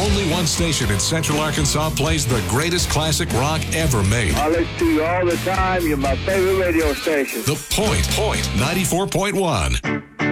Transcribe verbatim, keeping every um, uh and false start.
Only one station in Central Arkansas plays the greatest classic rock ever made. I listen to you all the time. You're my favorite radio station. The Point, Point ninety-four point one.